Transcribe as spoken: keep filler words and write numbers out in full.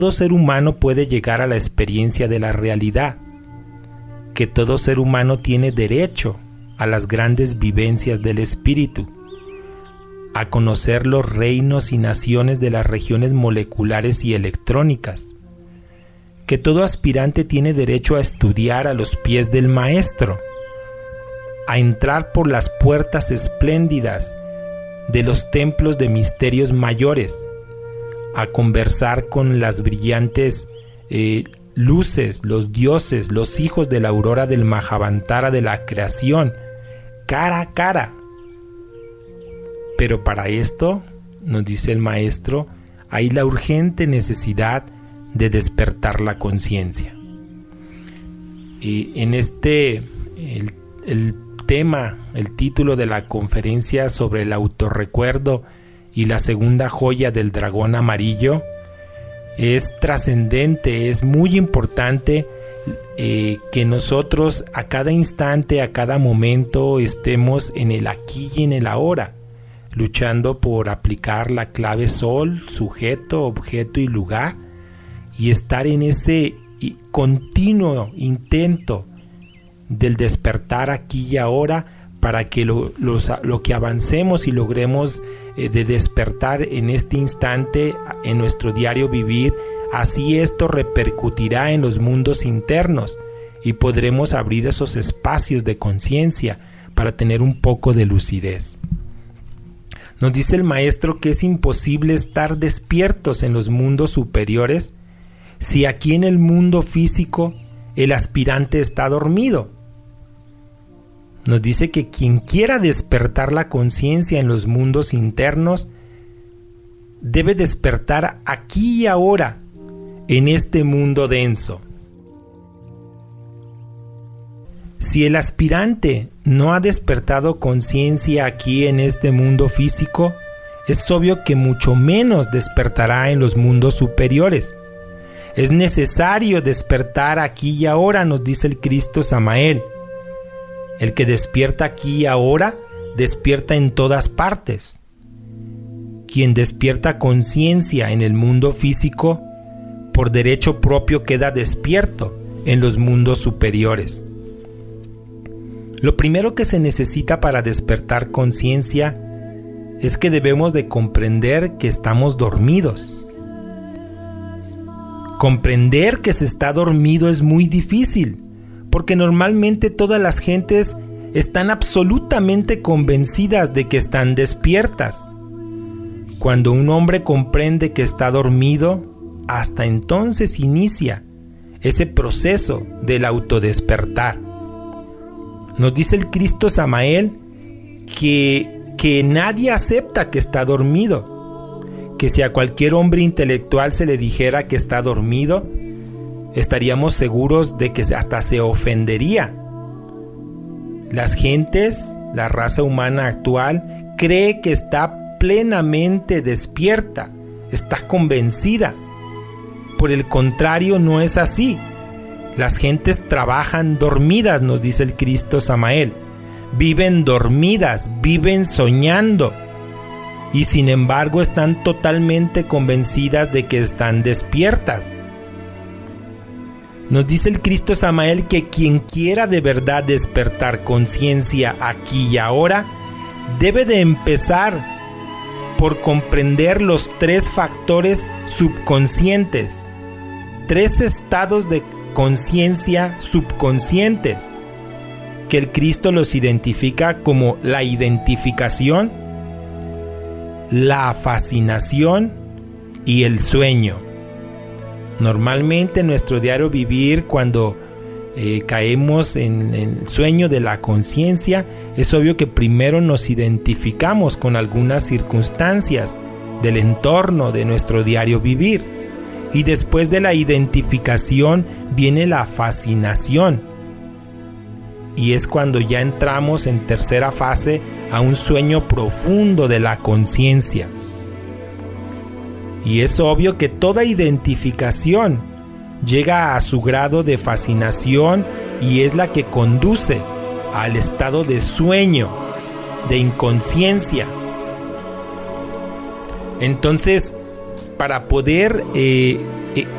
todo ser humano puede llegar a la experiencia de la realidad, que todo ser humano tiene derecho a las grandes vivencias del espíritu, a conocer los reinos y naciones de las regiones moleculares y electrónicas, que todo aspirante tiene derecho a estudiar a los pies del maestro, a entrar por las puertas espléndidas de los templos de misterios mayores, a conversar con las brillantes eh, luces, los dioses, los hijos de la aurora del Mahavantara de la creación, cara a cara. Pero para esto, nos dice el maestro, hay la urgente necesidad de despertar la conciencia. Y en este, el, el tema, el título de la conferencia sobre el autorrecuerdo y la segunda joya del dragón amarillo es trascendente, es muy importante eh, que nosotros a cada instante, a cada momento estemos en el aquí y en el ahora, luchando por aplicar la clave sol, sujeto, objeto y lugar, y estar en ese continuo intento del despertar aquí y ahora, para que lo, los, lo que avancemos y logremos eh, de despertar en este instante en nuestro diario vivir, así esto repercutirá en los mundos internos y podremos abrir esos espacios de conciencia para tener un poco de lucidez. Nos dice el maestro que es imposible estar despiertos en los mundos superiores si aquí en el mundo físico el aspirante está dormido. Nos dice que quien quiera despertar la conciencia en los mundos internos debe despertar aquí y ahora en este mundo denso. Si el aspirante no ha despertado conciencia aquí en este mundo físico, es obvio que mucho menos despertará en los mundos superiores. Es necesario despertar aquí y ahora, nos dice el Cristo Samael. El que despierta aquí y ahora, despierta en todas partes. Quien despierta conciencia en el mundo físico, por derecho propio queda despierto en los mundos superiores. Lo primero que se necesita para despertar conciencia es que debemos de comprender que estamos dormidos. Comprender que se está dormido es muy difícil, porque normalmente todas las gentes están absolutamente convencidas de que están despiertas. Cuando un hombre comprende que está dormido, hasta entonces inicia ese proceso del autodespertar. Nos dice el Cristo Samael que, que nadie acepta que está dormido, que si a cualquier hombre intelectual se le dijera que está dormido, estaríamos seguros de que hasta se ofendería. Las gentes, la raza humana actual, cree que está plenamente despierta, está convencida. Por el contrario, no es así. Las gentes trabajan dormidas, nos dice el Cristo Samael. Viven dormidas, viven soñando. Y sin embargo están totalmente convencidas de que están despiertas. Nos dice el Cristo Samael que quien quiera de verdad despertar conciencia aquí y ahora, debe de empezar por comprender los tres factores subconscientes, tres estados de conciencia subconscientes, que el Cristo los identifica como la identificación, la fascinación y el sueño. Normalmente en nuestro diario vivir, cuando eh, caemos en el sueño de la conciencia, es obvio que primero nos identificamos con algunas circunstancias del entorno de nuestro diario vivir, y después de la identificación viene la fascinación, y es cuando ya entramos en tercera fase a un sueño profundo de la conciencia. Y es obvio que toda identificación llega a su grado de fascinación y es la que conduce al estado de sueño, de inconsciencia. Entonces, para poder eh, eh,